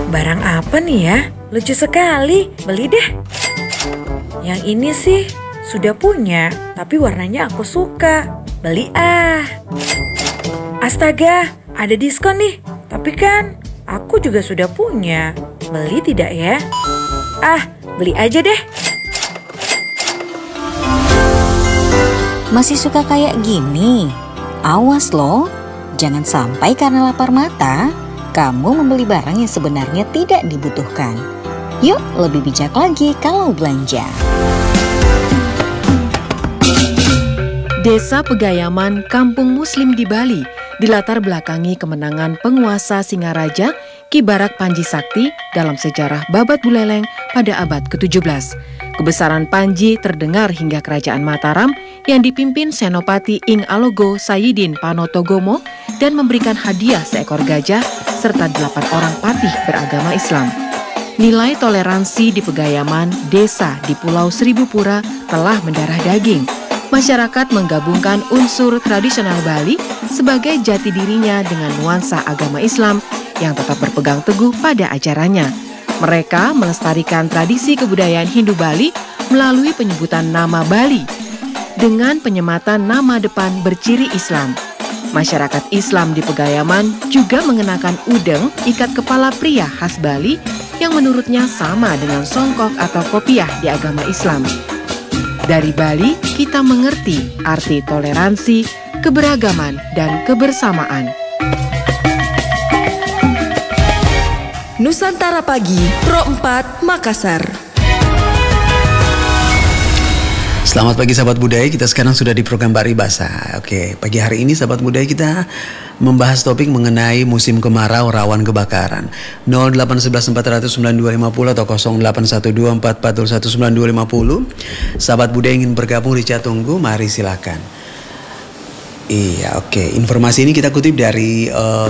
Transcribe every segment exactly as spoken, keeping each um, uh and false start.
Barang apa nih ya? Lucu sekali, beli deh. Yang ini sih sudah punya, tapi warnanya aku suka. Beli ah. Astaga, ada diskon nih. Tapi kan aku juga sudah punya. Beli tidak ya? Ah, beli aja deh. Masih suka kayak gini? Awas loh, jangan sampai karena lapar mata, kamu membeli barang yang sebenarnya tidak dibutuhkan. Yuk, lebih bijak lagi kalau belanja. Desa Pegayaman, kampung muslim di Bali, dilatar belakangi kemenangan penguasa Singaraja Ki Barak Panji Sakti dalam sejarah Babat Buleleng pada abad ketujuh belas. Kebesaran Panji terdengar hingga kerajaan Mataram yang dipimpin Senopati Ing Alogo Sayidin Panotogomo dan memberikan hadiah seekor gajah serta delapan orang patih beragama Islam. Nilai toleransi di Pegayaman, desa di Pulau Seribu Pura telah mendarah daging. Masyarakat menggabungkan unsur tradisional Bali sebagai jati dirinya dengan nuansa agama Islam yang tetap berpegang teguh pada ajarannya. Mereka melestarikan tradisi kebudayaan Hindu Bali melalui penyebutan nama Bali dengan penyematan nama depan berciri Islam. Masyarakat Islam di Pegayaman juga mengenakan udeng ikat kepala pria khas Bali yang menurutnya sama dengan songkok atau kopiah di agama Islam. Dari Bali, kita mengerti arti toleransi, keberagaman, dan kebersamaan. Nusantara Pagi, Pro empat, Makassar. Selamat pagi sahabat budaya, kita sekarang sudah di program Paribasa. Oke, pagi hari ini sahabat budaya kita membahas topik mengenai musim kemarau rawan kebakaran. nol delapan satu satu empat nol sembilan dua lima nol atau nol delapan satu dua empat empat nol satu sembilan dua lima nol. Sahabat budaya ingin bergabung di chat tunggu, mari silakan. Iya, oke. Informasi ini kita kutip dari um,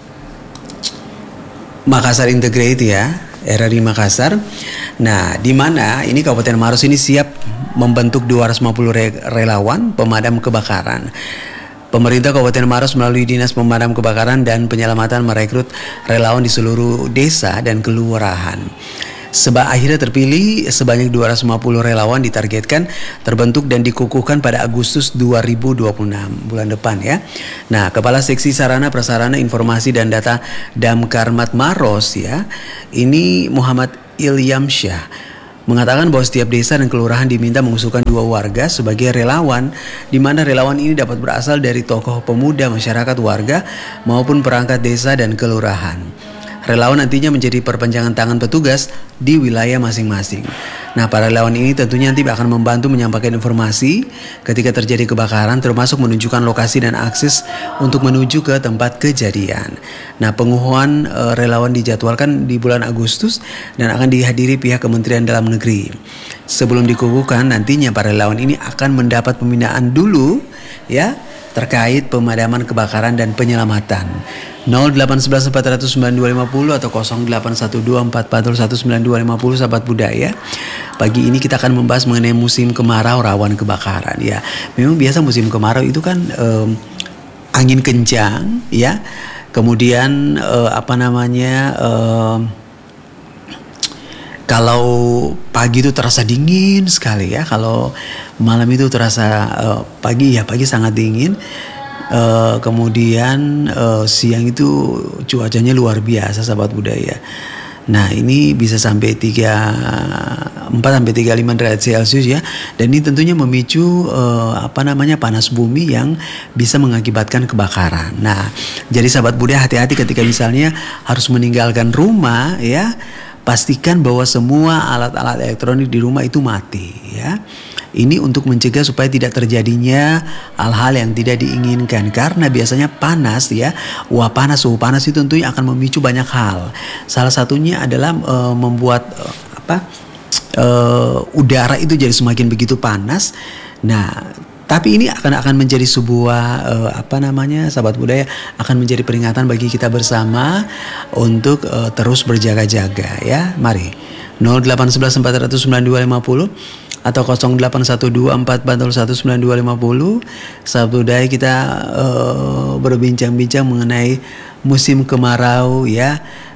Makassar Integrate ya, R R I Makassar. Nah, di mana ini Kabupaten Maros ini siap membentuk dua ratus lima puluh relawan pemadam kebakaran. Pemerintah Kabupaten Maros melalui Dinas Pemadam Kebakaran dan Penyelamatan merekrut relawan di seluruh desa dan kelurahan. Seba akhirnya terpilih sebanyak dua ratus lima puluh relawan ditargetkan terbentuk dan dikukuhkan pada Agustus dua ribu dua puluh enam, bulan depan ya. Nah, Kepala Seksi Sarana Prasarana Informasi dan Data Damkarmat Maros ya, ini Muhammad Ilyamsyah mengatakan bahwa setiap desa dan kelurahan diminta mengusulkan dua warga sebagai relawan, di mana relawan ini dapat berasal dari tokoh pemuda, masyarakat, warga maupun perangkat desa dan kelurahan. Relawan nantinya menjadi perpanjangan tangan petugas di wilayah masing-masing. Nah, para relawan ini tentunya nanti akan membantu menyampaikan informasi ketika terjadi kebakaran, termasuk menunjukkan lokasi dan akses untuk menuju ke tempat kejadian. Nah, pengukuhan e, relawan dijadwalkan di bulan Agustus dan akan dihadiri pihak Kementerian Dalam Negeri. Sebelum dikukuhkan, nantinya para relawan ini akan mendapat pembinaan dulu ya, terkait pemadaman kebakaran dan penyelamatan. nol delapan satu satu empat nol sembilan dua lima nol atau nol delapan satu dua empat empat nol satu sembilan dua lima nol sahabat budaya. Pagi ini kita akan membahas mengenai musim kemarau rawan kebakaran ya. Memang biasa musim kemarau itu kan um, angin kencang ya. Kemudian uh, apa namanya um, kalau pagi itu terasa dingin sekali ya. Kalau malam itu terasa uh, pagi ya pagi sangat dingin. Uh, kemudian uh, siang itu cuacanya luar biasa sahabat budaya. Nah, ini bisa sampai tiga empat sampai tiga puluh lima derajat Celcius ya. Dan ini tentunya memicu uh, apa namanya panas bumi yang bisa mengakibatkan kebakaran. Nah, jadi sahabat budaya hati-hati ketika misalnya harus meninggalkan rumah ya. Pastikan bahwa semua alat-alat elektronik di rumah itu mati ya. Ini untuk mencegah supaya tidak terjadinya hal-hal yang tidak diinginkan. Karena biasanya panas ya, wah panas, suhu panas itu tentunya akan memicu banyak hal. Salah satunya adalah e, membuat e, apa e, udara itu jadi semakin begitu panas. Nah, tapi ini akan akan menjadi sebuah e, apa namanya sahabat budaya, akan menjadi peringatan bagi kita bersama untuk e, terus berjaga-jaga ya. Mari nol delapan satu satu empat nol sembilan dua lima nol atau nol delapan satu dua empat empat nol satu sembilan dua lima nol. Sahabat budaya, kita uh, berbincang-bincang mengenai musim kemarau ya.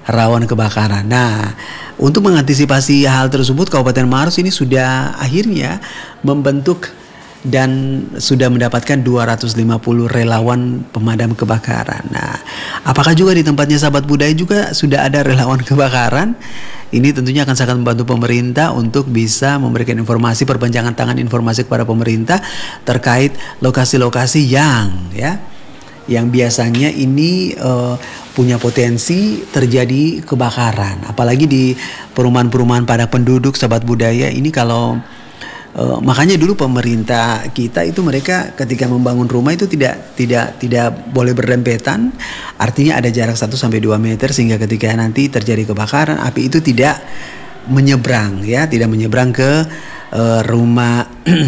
rawan kebakaran. Nah, untuk mengantisipasi hal tersebut, Kabupaten Maros ini sudah akhirnya membentuk dan sudah mendapatkan dua ratus lima puluh relawan pemadam kebakaran. Nah, apakah juga di tempatnya sahabat budaya juga sudah ada relawan kebakaran? Ini tentunya akan sangat membantu pemerintah untuk bisa memberikan informasi, perpanjangan tangan informasi kepada pemerintah terkait lokasi-lokasi yang ya yang biasanya ini uh, punya potensi terjadi kebakaran. Apalagi di perumahan-perumahan padat penduduk sahabat budaya ini kalau Uh, makanya dulu pemerintah kita itu mereka ketika membangun rumah itu tidak tidak tidak boleh berdempetan, artinya ada jarak satu sampai dua meter sehingga ketika nanti terjadi kebakaran api itu tidak menyeberang ya, tidak menyeberang ke uh, rumah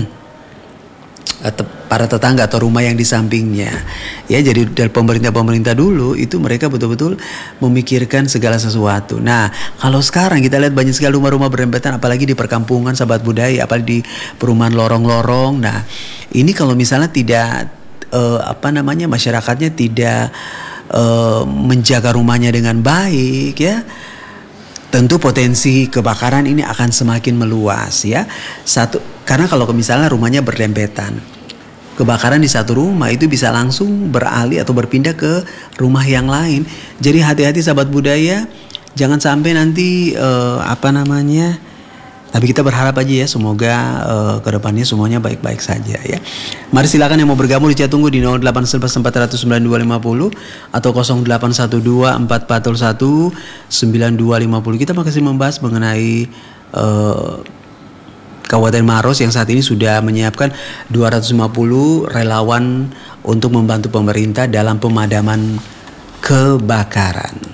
para tetangga atau rumah yang di sampingnya. Ya, jadi dari pemerintah-pemerintah dulu itu mereka betul-betul memikirkan segala sesuatu. Nah, kalau sekarang kita lihat banyak sekali rumah-rumah berdempetan, apalagi di perkampungan sahabat budaya, apalagi di perumahan lorong-lorong. Nah, ini kalau misalnya tidak eh, apa namanya masyarakatnya tidak eh, menjaga rumahnya dengan baik ya, tentu potensi kebakaran ini akan semakin meluas ya. Satu, karena kalau misalnya rumahnya berdempetan, kebakaran di satu rumah itu bisa langsung beralih atau berpindah ke rumah yang lain. Jadi hati-hati sahabat budaya, jangan sampai nanti uh, apa namanya. Tapi kita berharap aja ya, semoga uh, kedepannya semuanya baik-baik saja ya. Mari silakan yang mau bergabung di chat tunggu di nol delapan satu empat empat nol sembilan dua lima nol atau nol delapan satu dua empat empat satu sembilan dua lima nol. Kita masih membahas mengenai uh, Kabupaten Maros yang saat ini sudah menyiapkan dua ratus lima puluh relawan untuk membantu pemerintah dalam pemadaman kebakaran.